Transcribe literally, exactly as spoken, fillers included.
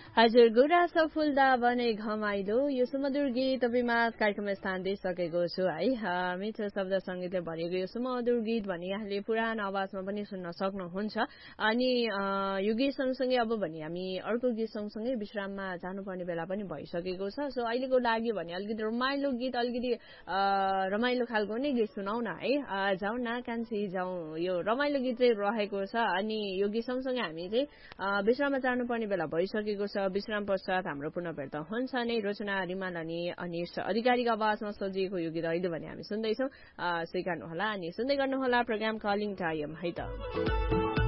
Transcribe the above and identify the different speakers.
Speaker 1: हजुर गुराँस फुल्दा बने घमाइलो यो सुमधुर गीत तपाईँमा कार्यक्रममा स्थान दिइसकेको छु है मिठो शब्द सङ्गीतले भरिएको यो सुमधुर गीत भने यहाँले पुरानो आवाजमा पनि सुन्न सक्नुहुन्छ अनि यो गीत सँगसँगै अब भने हामी अर्को गीत सँगसँगै विश्राममा जानुपर्ने बेला पनि भइसकेको छ सो अहिलेको लागि भने अलिकति रमाइलो गीत अलिकति रमाइलो खालको नै गीत सुनाउ न है जाउँ न कान्छी जाउँ यो रमाइलो गीत चाहिँ रहेको छ अनि यो गीत सँगसँगै हामी चाहिँ विश्राममा जानुपर्ने बेला भइसकेको छ विश्राम पश्चात हाम्रो पुनः भेट हुन्छ नै रोचना रिमाल अनि अनिश अधिकारीको आवाजमा सजिएको यो गीत अहिले भने हामी सुन्दैछौँ स्वीकार्नुहोला अनि सुन्दै गर्नुहोला प्रोग्राम कलिङ टाइम है त